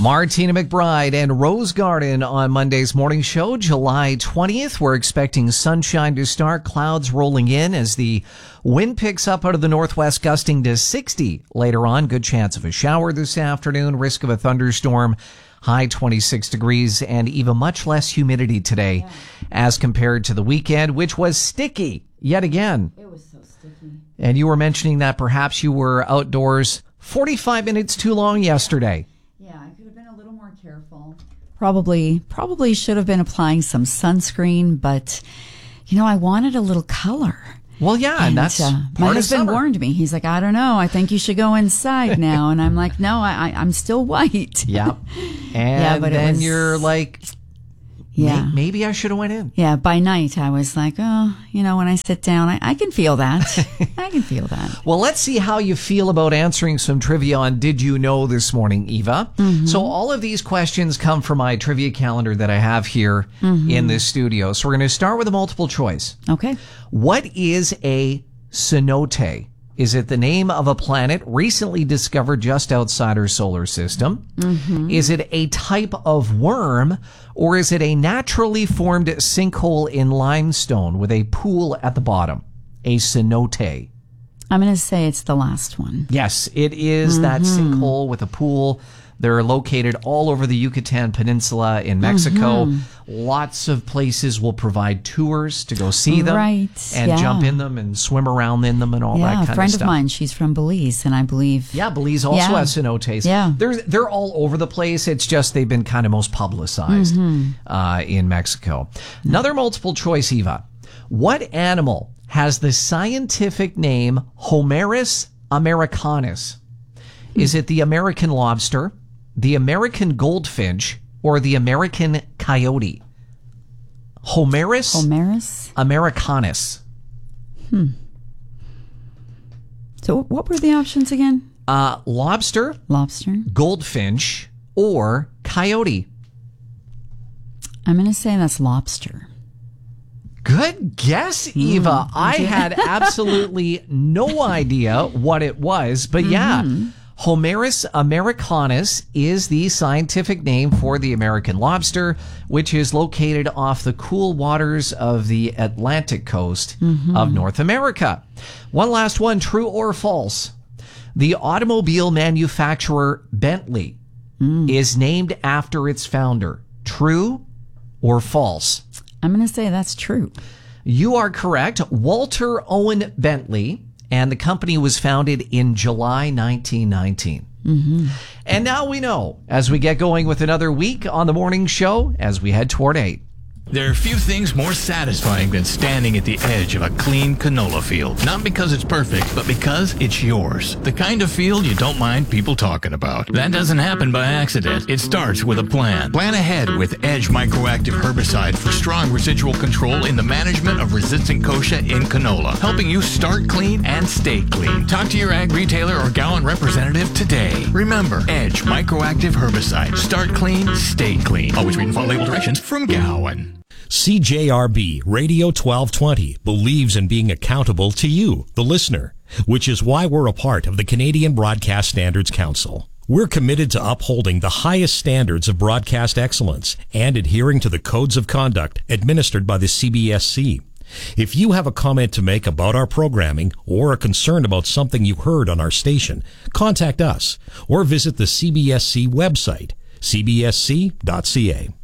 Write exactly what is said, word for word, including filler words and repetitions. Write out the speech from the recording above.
Martina McBride and Rose Garden on Monday's morning show, July twentieth. We're expecting sunshine to start, clouds rolling in as the wind picks up out of the northwest, gusting to sixty later on. Good chance of a shower this afternoon, risk of a thunderstorm, high twenty-six degrees, and even much less humidity today yeah. as compared to the weekend, which was sticky yet again. It was so sticky. And you were mentioning that perhaps you were outdoors forty-five minutes too long yesterday. Yeah, I could have been a little more careful. Probably, probably should have been applying some sunscreen, but, you know, I wanted a little color. Well, yeah, and, and that's uh, part my of husband summer. warned me. He's like, I don't know. I think you should go inside now. And I'm like, no, I, I, I'm still white. Yeah. And yeah, but then was, you're like, yeah, may, maybe I should have went in. Yeah. By night, I was like, oh, you know, when I sit down, I, I can feel that. I can feel that. Well, let's see how you feel about answering some trivia on Did You Know this morning, Eva. Mm-hmm. So all of these questions come from my trivia calendar that I have here mm-hmm. in this studio. So we're going to start with a multiple choice. Okay. What is a cenote? Is it the name of a planet recently discovered just outside our solar system? Mm-hmm. Is it a type of worm, or is it a naturally formed sinkhole in limestone with a pool at the bottom? A cenote. I'm going to say it's the last one. Yes, it is mm-hmm. that sinkhole with a pool. They're located all over the Yucatan Peninsula in Mexico. Mm-hmm. Lots of places will provide tours to go see them right. and yeah. jump in them and swim around in them and all yeah, that kind of stuff. A friend of mine, she's from Belize, and I believe... Yeah, Belize also yeah. has cenotes. Yeah. They're, they're all over the place. It's just they've been kind of most publicized mm-hmm. uh, in Mexico. Mm-hmm. Another multiple choice, Eva. What animal has the scientific name Homarus americanus? Mm-hmm. Is it the American lobster, the American goldfinch, or the American coyote? Homarus, Homarus americanus. Hmm. So what were the options again? Uh, lobster, lobster, goldfinch, or coyote. I'm going to say that's lobster. Good guess, Eva. Mm, I had absolutely no idea what it was, but yeah. Mm-hmm. Homarus americanus is the scientific name for the American lobster, which is located off the cool waters of the Atlantic coast mm-hmm. of North America. One last one, true or false? The automobile manufacturer Bentley mm. is named after its founder. True or false? I'm going to say that's true. You are correct. Walter Owen Bentley. And the company was founded in July nineteen nineteen. Mm-hmm. And now we know, as we get going with another week on the morning show, as we head toward eight. There are few things more satisfying than standing at the edge of a clean canola field. Not because it's perfect, but because it's yours. The kind of field you don't mind people talking about. That doesn't happen by accident. It starts with a plan. Plan ahead with Edge Microactive Herbicide for strong residual control in the management of resistant kochia in canola, helping you start clean and stay clean. Talk to your ag retailer or Gowan representative today. Remember, Edge Microactive Herbicide. Start clean, stay clean. Always read and follow label directions from Gowan. C J R B Radio twelve twenty believes in being accountable to you, the listener, which is why we're a part of the Canadian Broadcast Standards Council. We're committed to upholding the highest standards of broadcast excellence and adhering to the codes of conduct administered by the C B S C. If you have a comment to make about our programming or a concern about something you heard on our station, contact us or visit the C B S C website, c b s c dot c a.